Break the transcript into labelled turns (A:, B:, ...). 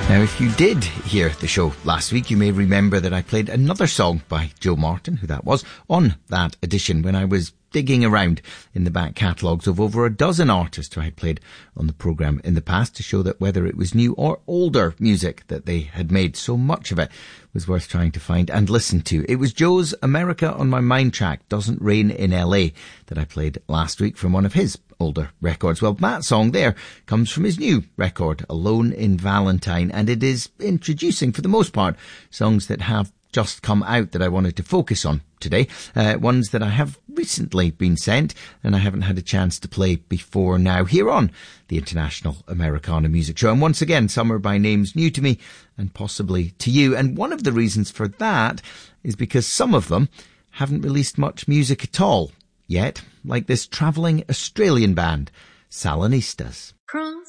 A: Now, if you did hear the show last week, you may remember that I played another song by Joe Martin, who that was, on that edition when I was digging around in the back catalogues of over a dozen artists who I had played on the programme in the past to show that whether it was new or older music that they had made, so much of it was worth trying to find and listen to. It was Joe's America on My Mind track, Doesn't Rain in LA, that I played last week from one of his older records. Well, that song there comes from his new record, Alone in Valentine, and it is introducing, for the most part, songs that have just come out that I wanted to focus on today. Ones that I have recently been sent and I haven't had a chance to play before now here on the International Americana Music Show. And once again, some are by names new to me and possibly to you. And one of the reasons for that is because some of them haven't released much music at all yet, like this travelling Australian band, Salonistas.
B: Cross